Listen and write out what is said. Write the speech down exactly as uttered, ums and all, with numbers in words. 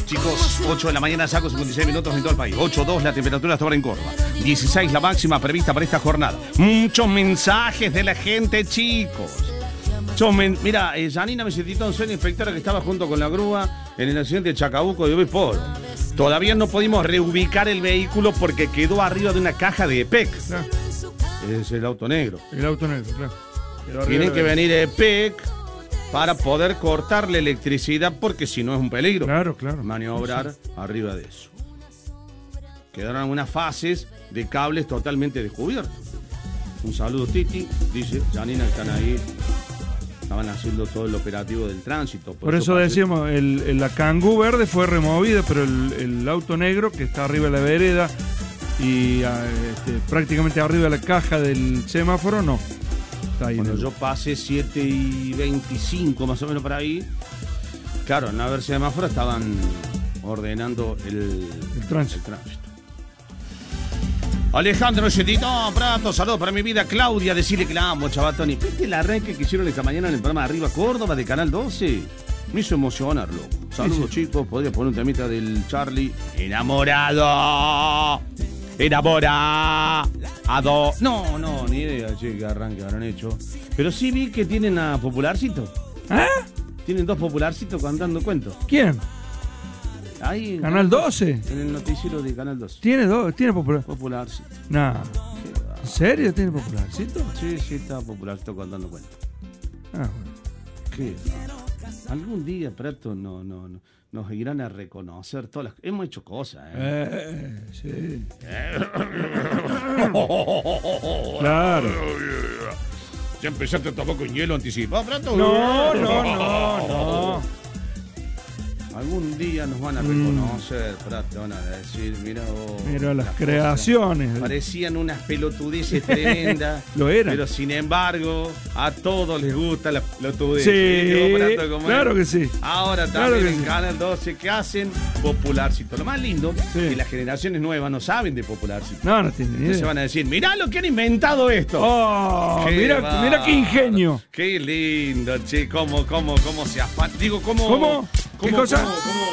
chicos. ocho de la mañana, saco cincuenta y seis minutos en todo el país. ocho dos la temperatura hasta ahora en Córdoba. dieciséis la máxima prevista para esta jornada. Muchos mensajes de la gente, chicos. Muchos men- Mira, eh, Janina Mesetitón, soy la inspectora que estaba junto con la grúa en el accidente de Chacabuco de Obesporo. Todavía no pudimos reubicar el vehículo porque quedó arriba de una caja de E P E C. Claro. Es el auto negro. El auto negro, claro. Pero Tiene arriba que de- venir E P E C para poder cortar la electricidad porque si no es un peligro. Claro, claro. Maniobrar arriba de eso. Quedaron unas fases de cables totalmente descubiertos. Un saludo, Titi. Dice, Janina, están ahí. Estaban haciendo todo el operativo del tránsito. Por eso pasé- decíamos, el, el- la Kangoo verde fue removida, pero el, el auto negro que está arriba de la vereda y ah, este, prácticamente arriba de la caja del semáforo, no. Está ahí. Cuando en el- yo pasé siete y veinticinco más o menos por ahí, claro, en la ver semáforo estaban ordenando el, El tránsito. el tránsito. Alejandro Chetito, Prato, saludos para mi vida. Claudia, decirle que la amo, chavatoni. ¿Viste el arranque que hicieron esta mañana en el programa Arriba Córdoba de Canal doce? Me hizo emocionar, loco. Saludos, chicos. Podría poner un temita del Charlie. Enamorado. Enamorado. No, no, ni idea, che, qué arranque habrán hecho. Pero sí vi que tienen a Popularcito. ¿Ah? Tienen dos Popularcitos cantando cuentos. ¿Quién? Ahí. en- ¿Canal doce? En el noticiero de Canal doce. ¿Tiene dos? ¿Tiene popular? Popularcito. No. ¿En serio tiene popularcito? Sí, sí, está Popularcito cantando cuentos. Ah, bueno. ¿Qué? Algún día, Prato, no, no, no, nos irán a reconocer todas las... Hemos hecho cosas, ¿eh? Eh, sí. Claro. Ya empezaste a tomar con hielo anticipado, Prato. No, no, no, no. Algún día nos van a reconocer, Prato, van a decir, mira vos, Mira las cosas. creaciones. Parecían unas pelotudeces tremendas. Lo eran. Pero sin embargo, a todos les gusta la pelotudez. Sí, ¿Viste vos, Prato, cómo claro es? que sí. Ahora Claro también que en sí. Canal doce, ¿qué hacen? Popularcito. Lo más lindo Sí. es que las generaciones nuevas no saben de Popularcito. No, no tiene ni Entonces idea. van a decir, mirá lo que han inventado esto. Oh, Qué mira, bárbaro. mira qué ingenio. Qué lindo, che, cómo, cómo, cómo se afan. Digo, cómo. ¿Cómo? ¿Qué cosa? cómo- cómo